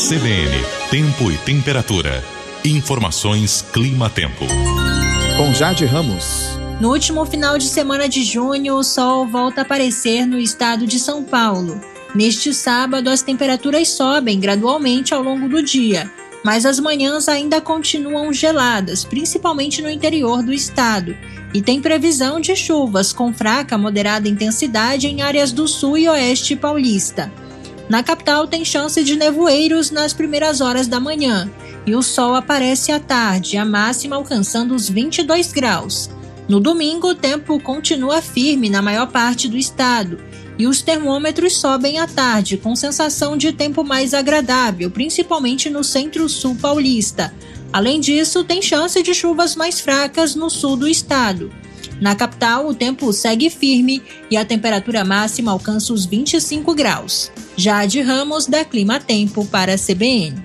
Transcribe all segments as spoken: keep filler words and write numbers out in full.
C B N, tempo e temperatura. Informações Clima-Tempo. Com Jade Ramos. No último final de semana de junho, o sol volta a aparecer no estado de São Paulo. Neste sábado, as temperaturas sobem gradualmente ao longo do dia, mas as manhãs ainda continuam geladas, principalmente no interior do estado. E tem previsão de chuvas com fraca a moderada intensidade em áreas do sul e oeste paulista. Na capital tem chance de nevoeiros nas primeiras horas da manhã, e o sol aparece à tarde, a máxima alcançando os vinte e dois graus. No domingo, o tempo continua firme na maior parte do estado, e os termômetros sobem à tarde, com sensação de tempo mais agradável, principalmente no centro-sul paulista. Além disso, tem chance de chuvas mais fracas no sul do estado. Na capital, o tempo segue firme e a temperatura máxima alcança os vinte e cinco graus. Jade Ramos, da Clima-Tempo, para a C B N.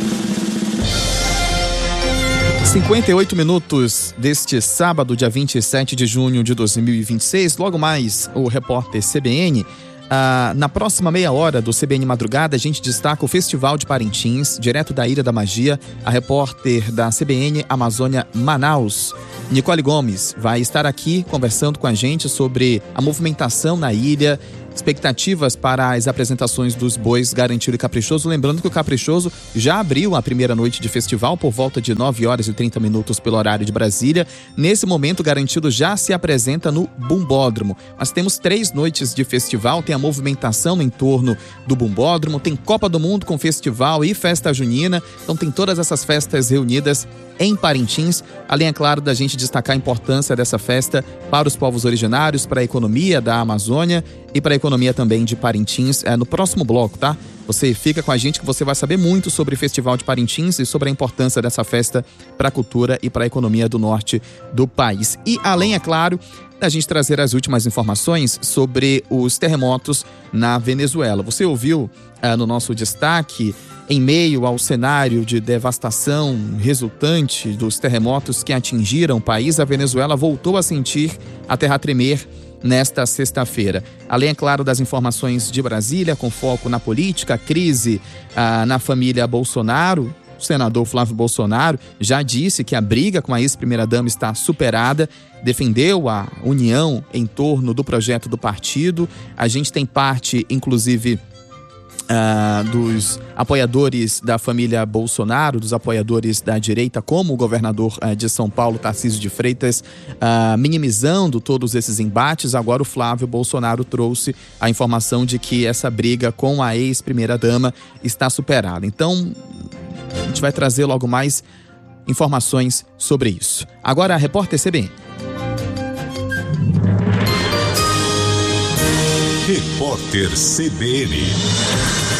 cinquenta e oito minutos deste sábado, dia vinte e sete de junho de dois mil e vinte e seis. Logo mais, o repórter C B N. Ah, na próxima meia hora do C B N Madrugada, a gente destaca o Festival de Parintins, direto da Ilha da Magia. A repórter da C B N Amazônia Manaus, Nicole Gomes, vai estar aqui conversando com a gente sobre a movimentação na ilha, expectativas para as apresentações dos bois Garantido e Caprichoso. Lembrando que o Caprichoso já abriu a primeira noite de festival por volta de nove horas e trinta minutos pelo horário de Brasília. Nesse momento, o Garantido já se apresenta no Bumbódromo. Nós temos três noites de festival, tem a movimentação no entorno do Bumbódromo, tem Copa do Mundo com festival e festa junina. Então tem todas essas festas reunidas em Parintins, além, é claro, da gente destacar a importância dessa festa para os povos originários, para a economia da Amazônia e para a economia também de Parintins. É no próximo bloco, tá? Você fica com a gente que você vai saber muito sobre o Festival de Parintins e sobre a importância dessa festa para a cultura e para a economia do norte do país. E além, é claro, da gente trazer as últimas informações sobre os terremotos na Venezuela. Você ouviu uh, no nosso destaque, em meio ao cenário de devastação resultante dos terremotos que atingiram o país, a Venezuela voltou a sentir a terra tremer nesta sexta-feira. Além, é claro, das informações de Brasília, com foco na política, a crise ah, na família Bolsonaro. O senador Flávio Bolsonaro já disse que a briga com a ex-primeira-dama está superada, defendeu a união em torno do projeto do partido. A gente tem parte, inclusive, Uh, dos apoiadores da família Bolsonaro, dos apoiadores da direita, como o governador uh, de São Paulo, Tarcísio de Freitas, uh, minimizando todos esses embates. Agora o Flávio Bolsonaro trouxe a informação de que essa briga com a ex-primeira-dama está superada. Então, a gente vai trazer logo mais informações sobre isso. Agora, a repórter C B N. Repórter C B N.